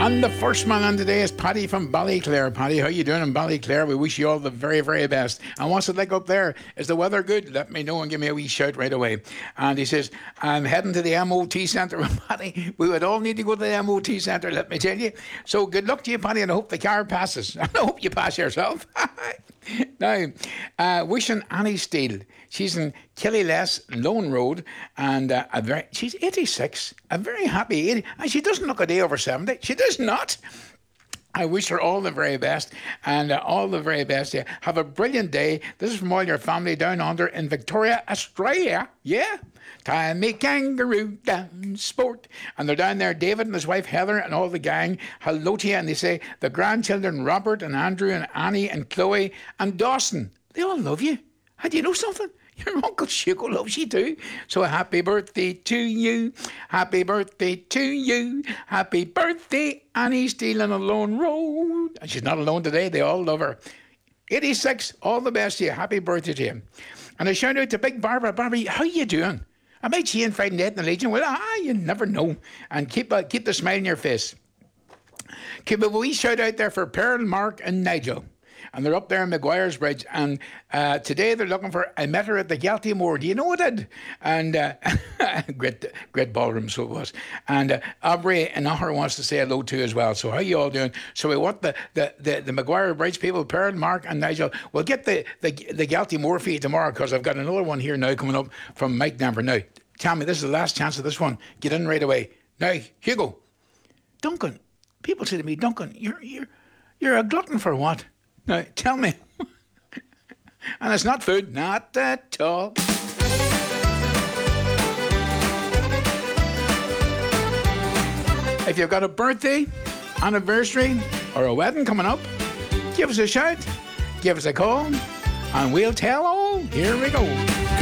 And the first man on today is Paddy from Ballyclare. Paddy, how you doing in Ballyclare? We wish you all the very, very best. And what's it like up there? Is the weather good? Let me know and give me a wee shout right away. And he says, I'm heading to the MOT centre with Paddy. We would all need to go to the MOT centre, let me tell you. So good luck to you, Paddy, and I hope the car passes. And I hope you pass yourself. Now, wishing Annie Steele. She's in Killyless, Lone Road, and she's 86, a very happy 80, and she doesn't look a day over 70. She does not. I wish her all the very best, and all the very best. Yeah. Have a brilliant day. This is from all your family down under in Victoria, Australia. Yeah. Time me kangaroo down sport. And they're down there, David and his wife Heather and all the gang. Hello to you. And they say the grandchildren, Robert and Andrew and Annie and Chloe and Dawson, they all love you. And you know something? Your Uncle Shugo loves you too. So happy birthday to you. Happy birthday to you. Happy birthday, Annie Steele on a Lone Road. And she's not alone today. They all love her. 86, all the best to you. Happy birthday to you. And a shout out to Big Barbara. Barbara, how you doing? I might see you on Friday night in the Legion. Well, you never know. And keep the smile on your face. Keep a wee shout out there for Pearl, Mark and Nigel. And they're up there in Maguire's Bridge. And today they're looking for, I met her at the Galtymore. Do you know what I did? And great ballroom, so it was. And Aubrey and Ahar wants to say hello to as well. So how you all doing? So we want the Maguire Bridge people, Pearl, Mark and Nigel. We'll get the Galtymore for you tomorrow because I've got another one here now coming up from Mike Denver. Now, tell me, this is the last chance of this one. Get in right away. Now, Hugo. Duncan. People say to me, Duncan, you're a glutton for what? Now, tell me. And it's not food. Not at all. If you've got a birthday, anniversary, or a wedding coming up, give us a shout, give us a call, and we'll tell all. Here we go.